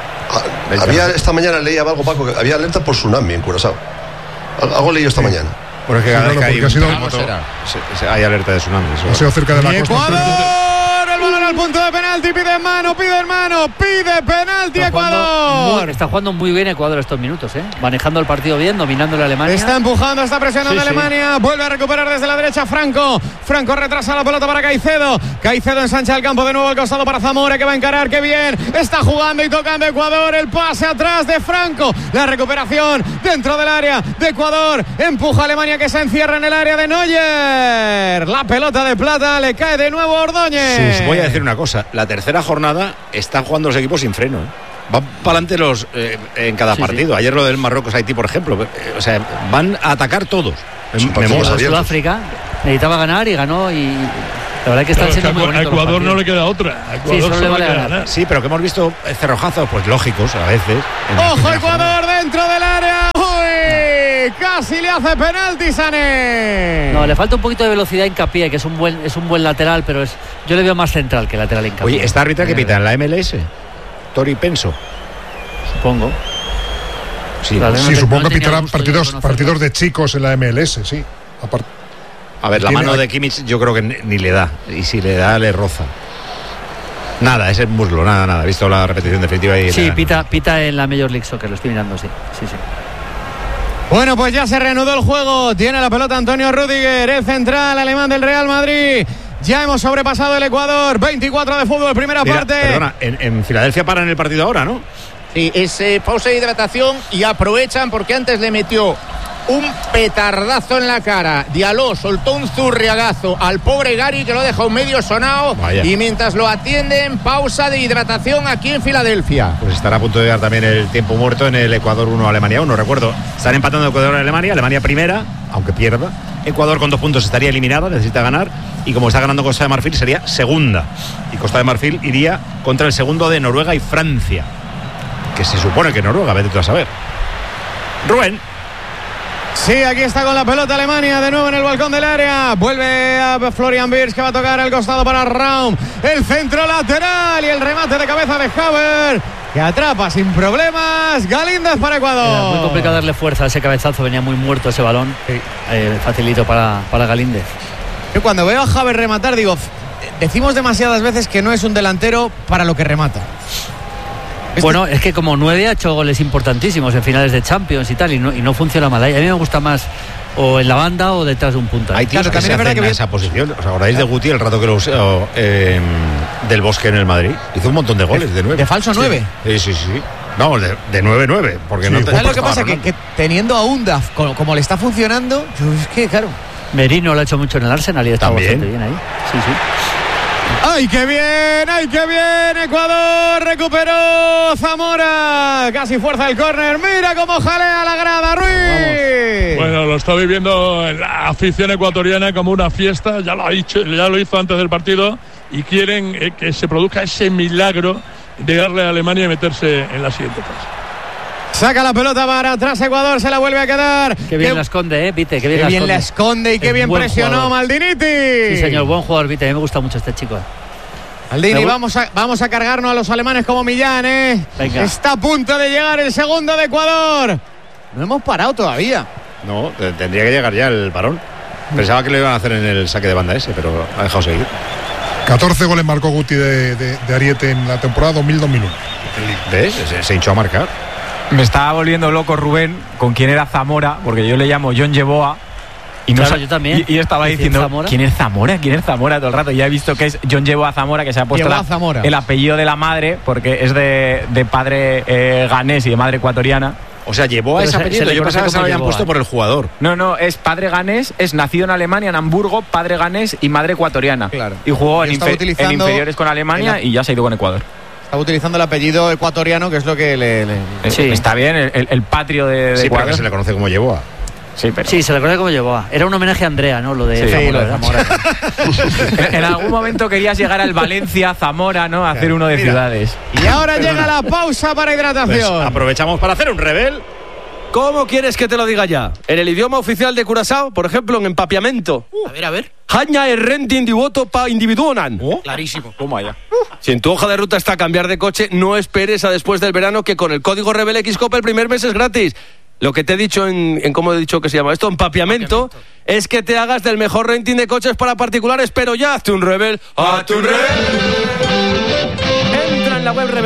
[SPEAKER 6] Esta mañana leía algo, Paco, que había alerta por tsunami en Curazao. Algo leí esta mañana.
[SPEAKER 1] Bueno, es que cada vez que hay un terremoto, hay alerta de tsunami.
[SPEAKER 5] Ha sido cerca de la costa.
[SPEAKER 2] Ecuador, el balón al punto de penalti, pide penalti Ecuador.
[SPEAKER 4] Está jugando muy bien Ecuador estos minutos, manejando el partido bien, dominando la Alemania.
[SPEAKER 2] Está empujando, está presionando Alemania. Vuelve a recuperar desde la derecha Franco retrasa la pelota para Caicedo ensancha el campo de nuevo al costado para Zamora, que va a encarar, qué bien está jugando y tocando Ecuador, el pase atrás de Franco, la recuperación dentro del área de Ecuador, empuja a Alemania, que se encierra en el área de Neuer, la pelota de plata le cae de nuevo a Ordóñez.
[SPEAKER 1] Voy a decir una cosa, la tercera jornada están jugando los equipos sin freno, van para adelante en cada partido. Ayer lo del Marruecos-Haití, por ejemplo, o sea, van a atacar todos.
[SPEAKER 4] Sudáfrica necesitaba ganar y ganó, y la verdad que están siendo muy bonitos.
[SPEAKER 3] A Ecuador no le queda otra.
[SPEAKER 4] Solo le vale ganar.
[SPEAKER 1] Sí, pero que hemos visto cerrojazos, pues lógicos a veces.
[SPEAKER 2] ¡Ojo, Ecuador dentro del área! ¡Uy! Casi le hace penalti Sané.
[SPEAKER 4] No, le falta un poquito de velocidad a Hincapié, que es un buen lateral, pero yo le veo más central que lateral Hincapié.
[SPEAKER 1] Oye, ¿esta árbitra que pita en la MLS? Tori Penso.
[SPEAKER 4] Supongo.
[SPEAKER 5] Sí, supongo que pitarán partidos de chicos en la MLS, sí.
[SPEAKER 1] A ver, la mano de Kimmich yo creo que ni le da, y si le da le roza. Nada, es el muslo, nada. He visto la repetición definitiva y
[SPEAKER 4] sí, pita en la Major League Soccer, lo estoy mirando, sí.
[SPEAKER 2] Bueno, pues ya se reanudó el juego. Tiene la pelota Antonio Rüdiger, el central alemán del Real Madrid. Ya hemos sobrepasado el Ecuador. 24 de fútbol, primera parte.
[SPEAKER 1] Perdona, en Filadelfia paran el partido ahora, ¿no?
[SPEAKER 15] Sí, es pausa de hidratación y aprovechan porque antes le metió un petardazo en la cara. Diallo soltó un zurriagazo al pobre Gary, que lo ha dejado medio sonado. Vaya. Y mientras lo atienden, pausa de hidratación aquí en Filadelfia.
[SPEAKER 1] Pues estará a punto de dar también el tiempo muerto en el Ecuador 1, Alemania 1. Recuerdo, están empatando Ecuador y Alemania primera, aunque pierda. Ecuador con 2 puntos estaría eliminada, necesita ganar, y como está ganando Costa de Marfil sería segunda, y Costa de Marfil iría contra el segundo de Noruega y Francia, que se supone que Noruega, vete tú a saber. Rubén.
[SPEAKER 2] Sí, aquí está con la pelota Alemania, de nuevo en el balcón del área. Vuelve a Florian Wirtz, que va a tocar al costado para Raum. El centro lateral y el remate de cabeza de Havertz, que atrapa sin problemas. Galíndez para Ecuador.
[SPEAKER 4] Era muy complicado darle fuerza a ese cabezazo, venía muy muerto ese balón. Sí. Facilito para Galíndez.
[SPEAKER 2] Yo cuando veo a Havertz rematar digo, decimos demasiadas veces que no es un delantero para lo que remata.
[SPEAKER 4] Bueno, es que como 9 ha hecho goles importantísimos en finales de Champions y tal, y no funciona mal ahí. A mí me gusta más o en la banda o detrás de un punta.
[SPEAKER 1] Hay tíos que se hacen en esa posición. ¿Os acordáis de Guti el rato que lo usó del Bosque en el Madrid? Hizo un montón de goles de 9.
[SPEAKER 2] ¿De falso 9?
[SPEAKER 1] Sí. No, de 9-9. Porque no.
[SPEAKER 2] ¿Sabes lo que pasa? Que teniendo a Undaf como le está funcionando, es que claro.
[SPEAKER 4] Merino lo ha hecho mucho en el Arsenal y está bastante bien ahí. Sí.
[SPEAKER 2] ¡Ay, qué bien! ¡Ay, qué bien! Ecuador recuperó Zamora. Casi fuerza el córner. Mira cómo jalea la grada, Ruiz.
[SPEAKER 3] Bueno, lo está viviendo la afición ecuatoriana como una fiesta. Ya lo hizo antes del partido y quieren que se produzca ese milagro de darle a Alemania y meterse en la siguiente fase.
[SPEAKER 2] Saca la pelota para atrás Ecuador, se la vuelve a quedar.
[SPEAKER 4] Qué bien la esconde, Vite. Qué bien
[SPEAKER 2] la esconde y qué bien presionó Maldiniti.
[SPEAKER 4] Sí, señor, buen jugador, Vite. A mí me gusta mucho este chico.
[SPEAKER 2] Maldini, vamos a cargarnos a los alemanes como Millán,
[SPEAKER 4] Venga.
[SPEAKER 2] Está a punto de llegar el segundo de Ecuador. No hemos parado todavía.
[SPEAKER 1] No, tendría que llegar ya el parón. Pensaba que lo iban a hacer en el saque de banda ese, pero ha dejado seguir.
[SPEAKER 5] 14 goles marcó Guti de Ariete en la temporada 2000-2001.
[SPEAKER 1] ¿Ves? Se hinchó a marcar.
[SPEAKER 7] Me estaba volviendo loco Rubén con quién era Zamora, porque yo le llamo John Yeboah. Y no
[SPEAKER 4] claro, yo también.
[SPEAKER 7] Y estaba diciendo, ¿Zamora? ¿Quién es Zamora? ¿Quién es Zamora? Todo el rato. Ya he visto que es John Yeboah Zamora, que se ha puesto el apellido de la madre, porque es de padre ganés y de madre ecuatoriana.
[SPEAKER 1] O sea, llevó a ese apellido. Yo pensaba que se lo habían puesto por el jugador.
[SPEAKER 7] No, es padre ganés, es nacido en Alemania, en Hamburgo, padre ganés y madre ecuatoriana.
[SPEAKER 2] Claro.
[SPEAKER 7] Y jugó en inferiores con Alemania y ya se ha ido con Ecuador.
[SPEAKER 2] Estaba utilizando el apellido ecuatoriano, que es lo que
[SPEAKER 7] Sí, está bien, el patrio de Ecuador.
[SPEAKER 1] Pero que se le conoce como Yeboah.
[SPEAKER 4] Sí, se le conoce como Yeboah. Era un homenaje a Andrea, ¿no? Lo de Zamora.
[SPEAKER 7] En algún momento querías llegar al Valencia, Zamora, ¿no? A hacer uno de ciudades.
[SPEAKER 2] Y ahora llega la pausa para hidratación.
[SPEAKER 1] Pues aprovechamos para hacer un rebel.
[SPEAKER 16] ¿Cómo quieres que te lo diga ya? En el idioma oficial de Curazao, por ejemplo, en empapiamiento.
[SPEAKER 19] A ver.
[SPEAKER 16] Haña el renting de voto pa individuonan.
[SPEAKER 19] Clarísimo.
[SPEAKER 7] ¿Cómo allá?
[SPEAKER 16] Si en tu hoja de ruta está cambiar de coche, no esperes a después del verano, que con el código Rebel XCOPE el primer mes es gratis. Lo que te he dicho en cómo he dicho que se llama esto, empapiamiento, es que te hagas del mejor renting de coches para particulares, pero ya hazte un Rebel. ¡Hazte un Rebel! Entra en la web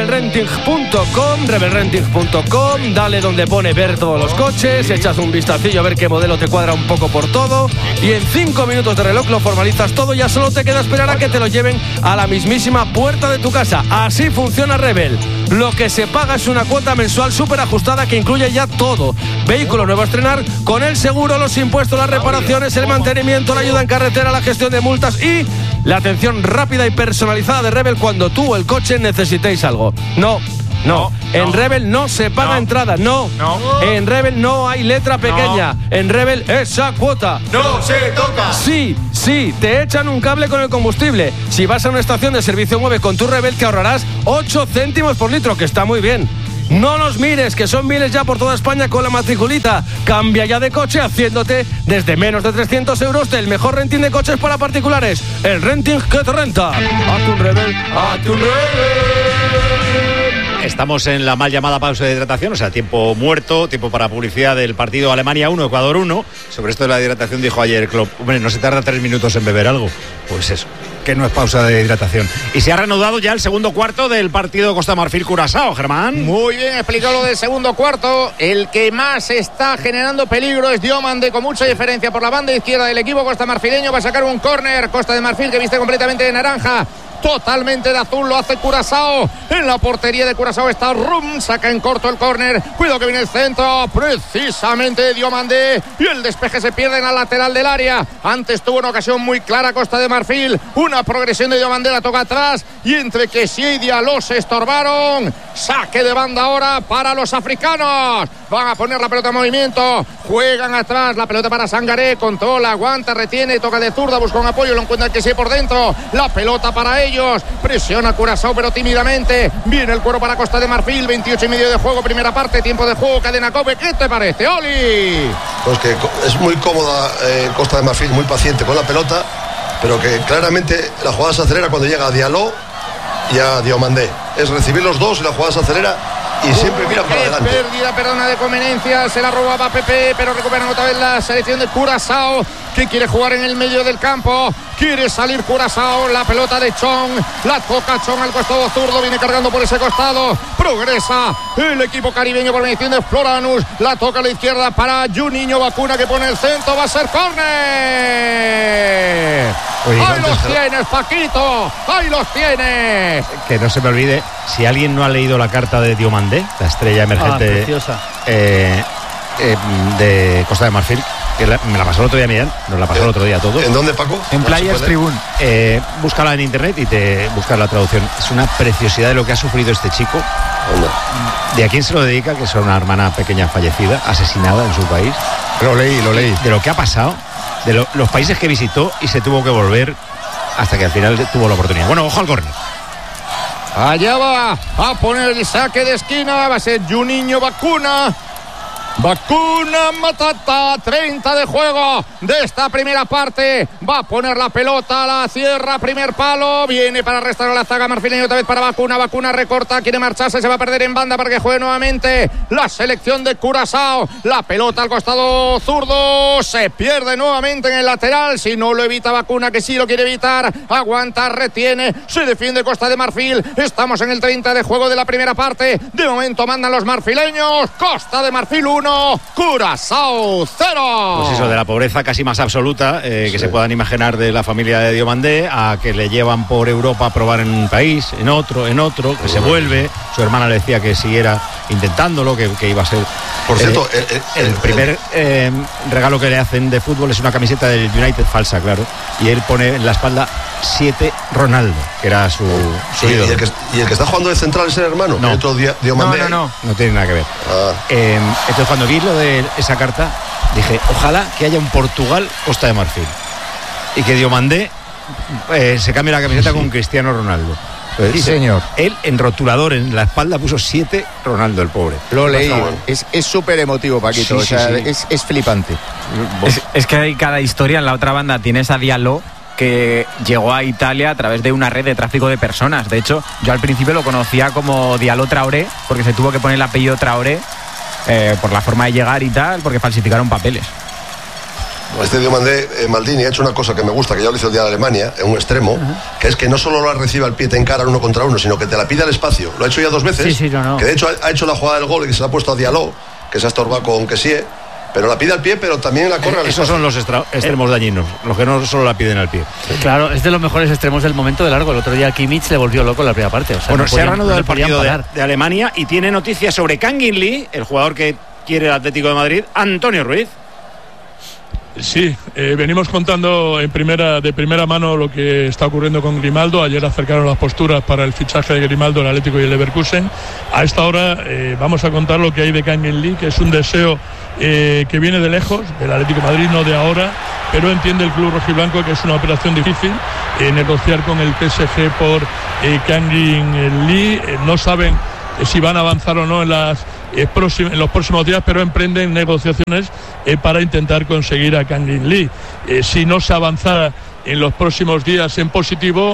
[SPEAKER 16] rebelrenting.com, dale donde pone ver todos los coches, echas un vistacillo a ver qué modelo te cuadra un poco por todo, y en 5 minutos de reloj lo formalizas todo. Ya solo te queda esperar a que te lo lleven a la mismísima puerta de tu casa. Así funciona Rebel. Lo que se paga es una cuota mensual súper ajustada que incluye ya todo: vehículo nuevo a estrenar, con el seguro, los impuestos, las reparaciones, el mantenimiento, la ayuda en carretera, la gestión de multas y la atención rápida y personalizada de Rebel cuando tú o el coche necesitéis algo. No. En Rebel no se paga entrada. No. En Rebel no hay letra pequeña. En Rebel esa cuota
[SPEAKER 19] no se toca.
[SPEAKER 16] Sí, te echan un cable con el combustible. Si vas a una estación de servicio mueve con tu Rebel, te ahorrarás 8 céntimos por litro, que está muy bien. No los mires, que son miles ya por toda España con la matriculita. Cambia ya de coche haciéndote desde menos de 300 euros del mejor renting de coches para particulares. El renting que te renta. Hazte un Rebel, hazte un Rebel.
[SPEAKER 1] Estamos en la mal llamada pausa de hidratación, o sea, tiempo muerto, tiempo para publicidad del partido Alemania 1, Ecuador 1. Sobre esto de la hidratación dijo ayer Klopp, hombre, no se tarda 3 minutos en beber algo. Pues eso, que no es pausa de hidratación. Y se ha reanudado ya el segundo cuarto del partido Costa Marfil-Curazao, Germán.
[SPEAKER 15] Muy bien explicado lo del segundo cuarto. El que más está generando peligro es Diomande, con mucha diferencia por la banda izquierda del equipo costamarfileño. Va a sacar un córner. Costa de Marfil, que viste completamente de naranja, totalmente de azul, lo hace Curazao. En la portería de Curazao está Rum, saca en corto el córner. Cuidado que viene el centro, precisamente Diomande, y el despeje se pierde en la lateral del área. Antes tuvo una ocasión muy clara Costa de Marfil, una progresión de Diomande, la toca atrás, y entre que sí y Diallo se estorbaron. Saque de banda ahora para los africanos. Van a poner la pelota en movimiento, juegan atrás, la pelota para Sangaré, controla, aguanta, retiene, toca de zurda, busca un apoyo, lo encuentra el que sí por dentro, la pelota para ellos, presiona Curazao pero tímidamente, viene el cuero para Costa de Marfil, 28 y medio de juego, primera parte, tiempo de juego, cadena COPE. ¿Qué te parece, Oli?
[SPEAKER 6] Pues que es muy cómoda Costa de Marfil, muy paciente con la pelota, pero que claramente la jugada se acelera cuando llega a Diallo y a Diomandé. Es recibir los dos y la jugada se acelera y siempre mira para adelante.
[SPEAKER 15] Pérdida, perdona, de Comenencia, se la robaba Pepe, pero recuperan otra vez la selección de Curazao, que quiere jugar en el medio del campo, quiere salir Curazao, la pelota de Chong, la toca Chong al costado zurdo, viene cargando por ese costado, progresa el equipo caribeño por mediación de Floranus, la toca a la izquierda para Juninho Vacuna, que pone el centro, va a ser córner. ¡Ahí los tienes, Paquito! ¡Ahí los tienes!
[SPEAKER 1] Que no se me olvide, si alguien no ha leído la carta de Diomandé, la estrella emergente
[SPEAKER 4] preciosa.
[SPEAKER 1] De Costa de Marfil, que me la pasó el otro día Millán, nos la pasó el otro día a todos.
[SPEAKER 6] ¿En dónde, Paco?
[SPEAKER 7] En Playas Tribune.
[SPEAKER 1] Búscala en internet y te buscas la traducción. Es una preciosidad de lo que ha sufrido este chico. ¿De a quién se lo dedica? Que es una hermana pequeña fallecida, asesinada en su país.
[SPEAKER 15] Lo leí.
[SPEAKER 1] De lo que ha pasado, de los países que visitó y se tuvo que volver hasta que al final tuvo la oportunidad. Bueno, ojo al córner.
[SPEAKER 15] Allá va a poner el saque de esquina. Va a ser Juninho Bacuna. Bacuna Matata, 30 de juego de esta primera parte. Va a poner la pelota, la cierra, primer palo. Viene para restar a la zaga marfileña, otra vez para Bacuna. Bacuna recorta, quiere marcharse, se va a perder en banda para que juegue nuevamente la selección de Curazao. La pelota al costado zurdo, se pierde nuevamente en el lateral. Si no lo evita Bacuna, que sí lo quiere evitar, aguanta, retiene, se defiende Costa de Marfil. Estamos en el 30 de juego de la primera parte. De momento mandan los marfileños. Costa de Marfil 1, Curazao 0.
[SPEAKER 1] Pues eso, de la pobreza casi más absoluta que se puedan imaginar de la familia de Diomandé, a que le llevan por Europa a probar en un país, en otro, que se vuelve. Su hermana le decía que siguiera intentándolo, que iba a ser.
[SPEAKER 6] Por cierto,
[SPEAKER 1] el primer regalo que le hacen de fútbol es una camiseta del United falsa, claro, y él pone en la espalda 7 Ronaldo, que era su ídolo.
[SPEAKER 6] ¿Y el que está jugando de central es el hermano?
[SPEAKER 1] No.
[SPEAKER 6] El otro día, Diomandé.
[SPEAKER 1] No tiene nada que ver. Entonces, cuando vi lo de esa carta, dije, ojalá que haya un Portugal Costa de Marfil y que Diomandé se cambie la camiseta con Cristiano Ronaldo.
[SPEAKER 15] Sí, señor.
[SPEAKER 1] Él en rotulador en la espalda puso 7 Ronaldo, el pobre.
[SPEAKER 15] Lo leí. Es súper emotivo, Paquito.
[SPEAKER 1] Sí, sí.
[SPEAKER 15] Es flipante.
[SPEAKER 7] Es que hay cada historia. En la otra banda tienes a Diallo, que llegó a Italia a través de una red de tráfico de personas. De hecho, yo al principio lo conocía como Diallo Traoré, porque se tuvo que poner el apellido Traoré por la forma de llegar y tal, porque falsificaron papeles.
[SPEAKER 6] Este Diomandé, Maldini ha hecho una cosa que me gusta, que ya lo hizo el día de Alemania, en un extremo, que es que no solo la recibe al pie, te encara 1 contra 1, sino que te la pide al espacio. Lo ha hecho ya 2 veces,
[SPEAKER 4] que
[SPEAKER 6] de hecho ha hecho la jugada del gol y se la ha puesto a Diallo, que se ha estorbado con Kessie, pero la pide al pie, pero también la corre al espacio.
[SPEAKER 1] Esos son los extremos dañinos, los que no solo la piden al pie.
[SPEAKER 4] Claro, es de los mejores extremos del momento de largo. El otro día Kimmich le volvió loco en la primera parte. O sea,
[SPEAKER 1] bueno, se ha reanudado el partido de Alemania y tiene noticias sobre Kangin Lee, el jugador que quiere el Atlético de Madrid, Antonio Ruiz.
[SPEAKER 3] Sí, venimos contando de primera mano lo que está ocurriendo con Grimaldo. Ayer acercaron las posturas para el fichaje de Grimaldo, el Atlético y el Leverkusen. A esta hora vamos a contar lo que hay de Kangin Lee, que es un deseo que viene de lejos, del Atlético de Madrid, no de ahora, pero entiende el club rojiblanco que es una operación difícil negociar con el PSG por Kangin Lee. No saben si van a avanzar o no en los próximos días, pero emprenden negociaciones para intentar conseguir a Kangin Lee. Si no se avanzara en los próximos días en positivo,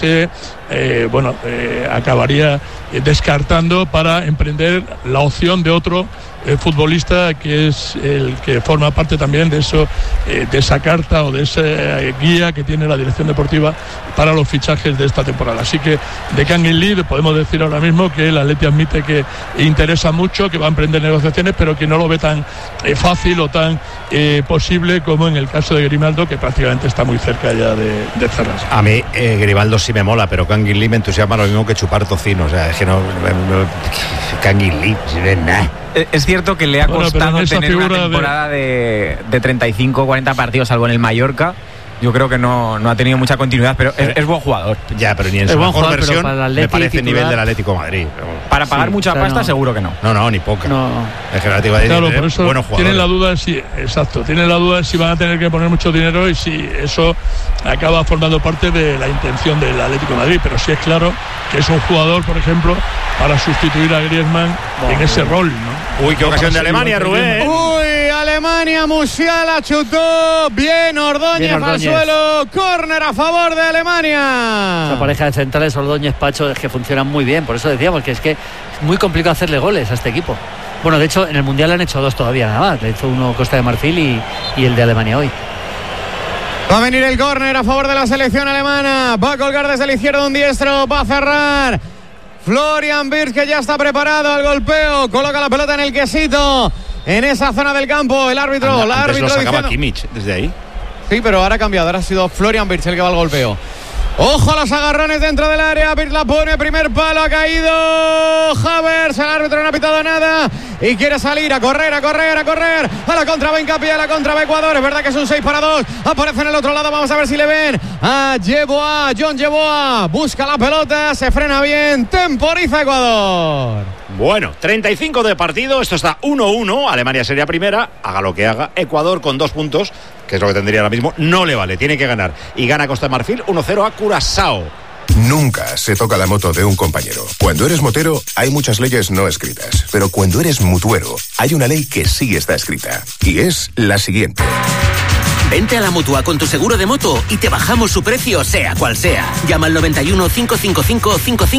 [SPEAKER 3] acabaría descartando para emprender la opción de otro futbolista, que es el que forma parte también de esa carta o de esa guía que tiene la dirección deportiva para los fichajes de esta temporada. Así que de Kangin Lee podemos decir ahora mismo que el Atleti admite que interesa mucho, que va a emprender negociaciones, pero que no lo ve tan fácil o tan posible como en el caso de Grimaldo, que prácticamente está muy cerca ya de cerrarse.
[SPEAKER 1] A mí Grimaldo sí me mola, pero Kangin Lee me entusiasma lo mismo que chupar tocino. O sea, es que no Kangin Lee, nada.
[SPEAKER 7] Es cierto que le ha costado tener una temporada de 35 o 40 partidos, salvo en el Mallorca. Yo creo que no ha tenido mucha continuidad, pero es buen jugador.
[SPEAKER 1] Ya, pero ni en su mejor versión me parece el nivel del Atlético de Madrid.
[SPEAKER 7] Para pagar mucha pasta, seguro que no.
[SPEAKER 1] No, ni poca.
[SPEAKER 4] No.
[SPEAKER 1] Es que el Atlético de Madrid
[SPEAKER 3] por eso
[SPEAKER 1] buenos jugadores.
[SPEAKER 3] Tienen la duda de si van a tener que poner mucho dinero y si eso acaba formando parte de la intención del Atlético de Madrid. Pero sí es claro que es un jugador, por ejemplo, para sustituir a Griezmann en ese rol, ¿no?
[SPEAKER 1] Uy, qué ocasión de Alemania, Rubén.
[SPEAKER 2] Uy, Alemania, Musiala chutó bien, Ordóñez al suelo, córner a favor de Alemania.
[SPEAKER 4] Esa pareja de centrales, Ordóñez-Pacho, es que funcionan muy bien. Por eso decíamos que es muy complicado hacerle goles a este equipo. Bueno, de hecho, en el Mundial le han hecho 2 todavía nada más. Le hizo uno Costa de Marfil y el de Alemania hoy.
[SPEAKER 2] Va a venir el córner a favor de la selección alemana. Va a colgar desde la izquierda un diestro. Va a cerrar Florian Wirtz, que ya está preparado al golpeo. Coloca la pelota en el quesito, en esa zona del campo. El árbitro
[SPEAKER 1] lo sacaba Kimmich desde ahí.
[SPEAKER 2] Sí, pero ahora ha cambiado. Ahora ha sido Florian Wirtz el que va al golpeo. Ojo a los agarrones dentro del área. Wirtz la pone, primer palo, ha caído Havertz. El árbitro no ha pitado nada. y quiere salir a correr. A la contra va Hincapié, a la contra va Ecuador. Es verdad que es un 6-2. Aparece en el otro lado. Vamos a ver si le ven a Yeboah. John Yeboah busca la pelota, se frena bien, temporiza Ecuador.
[SPEAKER 1] Bueno, 35 de partido, esto está 1-1, Alemania sería primera, haga lo que haga. Ecuador con 2 puntos, que es lo que tendría ahora mismo, no le vale, tiene que ganar. Y gana Costa de Marfil 1-0 a Curazao.
[SPEAKER 19] Nunca se toca la moto de un compañero. Cuando eres motero, hay muchas leyes no escritas. Pero cuando eres mutuero, hay una ley que sí está escrita. Y es la siguiente.
[SPEAKER 20] Vente a la Mutua con tu seguro de moto y te bajamos su precio, sea cual sea. Llama al 91 555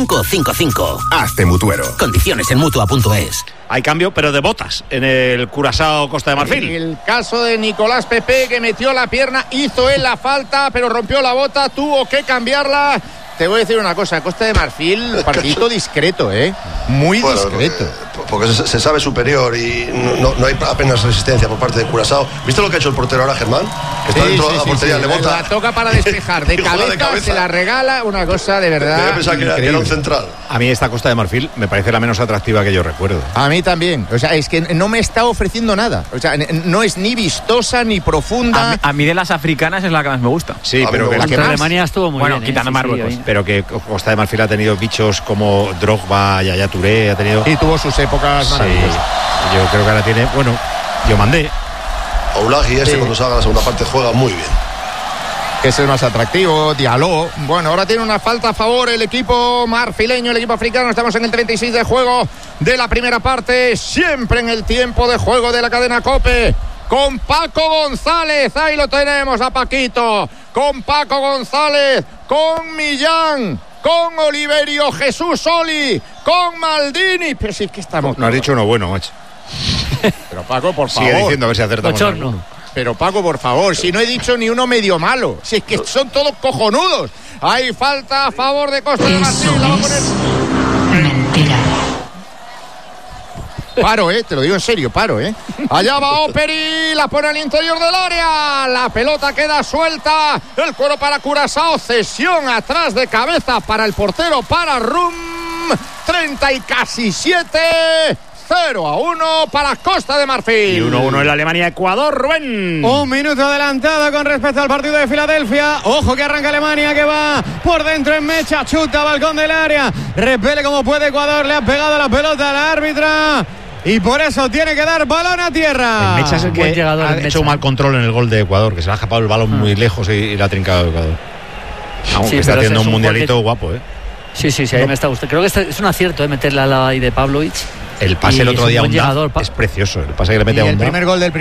[SPEAKER 20] 5555.
[SPEAKER 19] Hazte mutuero.
[SPEAKER 20] Condiciones en Mutua.es.
[SPEAKER 1] Hay cambio, pero de botas en el Curazao Costa de Marfil.
[SPEAKER 15] El caso de Nicolás Pepe, que metió la pierna, hizo él la falta, pero rompió la bota, tuvo que cambiarla. Te voy a decir una cosa, Costa de Marfil, partidito discreto, muy discreto.
[SPEAKER 6] Porque se sabe superior y no hay apenas resistencia por parte de Curazao. ¿Viste lo que ha hecho el portero ahora, Germán? Que está dentro de la portería, le bota.
[SPEAKER 15] La toca para despejar, de cabeza, se la regala, una cosa de verdad.
[SPEAKER 6] Debe pensar que era un central.
[SPEAKER 1] A mí esta Costa de Marfil me parece la menos atractiva que yo recuerdo.
[SPEAKER 15] A mí también, o sea, es que no me está ofreciendo nada. O sea, no es ni vistosa ni profunda.
[SPEAKER 7] A mí de las africanas es la que más me gusta.
[SPEAKER 1] Sí, pero que
[SPEAKER 4] la que Alemania estuvo muy bien.
[SPEAKER 7] Bueno, quitando Marruecos.
[SPEAKER 1] Pero que Costa de Marfil ha tenido bichos como Drogba, Yaya Touré, ha tenido...
[SPEAKER 15] Y tuvo sus épocas maravillosas.
[SPEAKER 1] Yo creo que ahora tiene, yo mandé.
[SPEAKER 6] Oulagi cuando salga la segunda parte juega muy bien.
[SPEAKER 15] Que es el más atractivo, Diallo. Bueno, ahora tiene una falta a favor el equipo marfileño, el equipo africano. Estamos en el 36 de juego de la primera parte. Siempre en el tiempo de juego de la cadena COPE. Con Paco González, ahí lo tenemos a Paquito. Con Paco González, con Millán, con Oliverio Jesús Oli, con Maldini. Pero sí, que estamos.
[SPEAKER 1] No has dicho uno bueno, macho.
[SPEAKER 15] Pero Paco, por favor.
[SPEAKER 1] Sigue diciendo a ver si acertamos.
[SPEAKER 15] Pero Paco, por favor, si no he dicho ni uno medio malo. Si es que son todos cojonudos. Hay falta a favor de Costa de Marfil.
[SPEAKER 11] Mentira.
[SPEAKER 15] Paro, te lo digo en serio, paro, Allá va Operi, la pone al interior del área. La pelota queda suelta. El cuero para Curazao. Cesión atrás de cabeza para el portero, para Rum. 30 y casi 7. 0-1 para Costa de Marfil.
[SPEAKER 1] Y 1-1 en la Alemania-Ecuador, Rubén.
[SPEAKER 2] Un minuto adelantado con respecto al partido de Filadelfia. Ojo que arranca Alemania, que va por dentro en mecha, chuta, balcón del área. Repele como puede Ecuador, le ha pegado la pelota a la árbitra. Y por eso tiene que dar balón a tierra.
[SPEAKER 1] El Mecha es el que ha hecho un mal control en el gol de Ecuador, que se le ha escapado el balón muy lejos y le ha trincado Ecuador. Aunque está haciendo un mundialito guapo,
[SPEAKER 4] Sí, a mí me está gustando. Creo que es un acierto meterla ahí de Pavlovic.
[SPEAKER 1] El pase el otro día a un es precioso. El pase que le mete a un
[SPEAKER 15] primer gol del